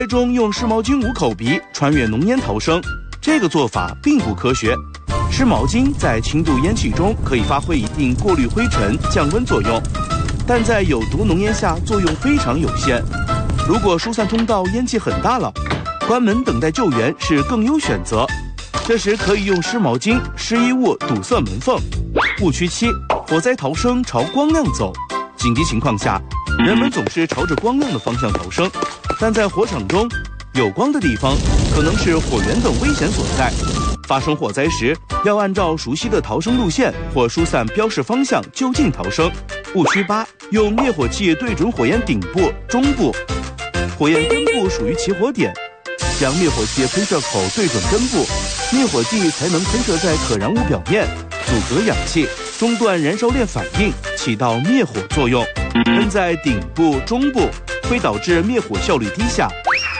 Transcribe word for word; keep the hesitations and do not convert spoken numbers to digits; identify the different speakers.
Speaker 1: 中用湿毛巾捂口鼻，穿越浓烟逃生，这个做法并不科学。湿毛巾在轻度烟气中可以发挥一定过滤灰尘、降温作用，但在有毒浓烟下作用非常有限。如果疏散通道烟气很大了，关门等待救援是更优选择。这时可以用湿毛巾、湿衣物堵塞门缝。误区七：火灾逃生朝光亮走。紧急情况下，人们总是朝着光亮的方向逃生，但在火场中，有光的地方可能是火源等危险所在。发生火灾时，要按照熟悉的逃生路线或疏散标示方向就近逃生。误区八：用灭火器对准火焰顶部、中部，火焰根部属于起火点，将灭火器喷射口对准根部，灭火剂才能喷射在可燃物表面，阻隔氧气，中断燃烧链反应，起到灭火作用。喷在顶部、中部会导致灭火效率低下，